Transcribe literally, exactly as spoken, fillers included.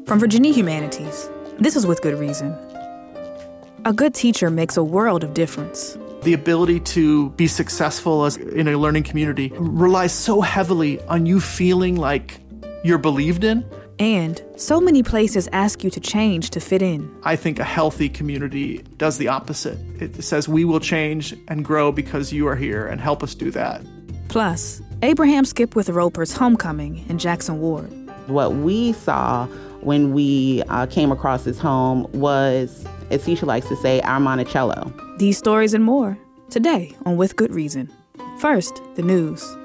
From Virginia Humanities, this is With Good Reason. A good teacher makes a world of difference. The ability to be successful as in a learning community relies so heavily on you feeling like you're believed in. And so many places ask you to change to fit in. I think a healthy community does the opposite. It says we will change and grow because you are here, and help us do that. Plus, Abraham Skipwith Roper's homecoming in Jackson Ward. What we saw when we uh, came across his home was, as Cece likes to say, our Monticello. These stories and more, today on With Good Reason. First, the news.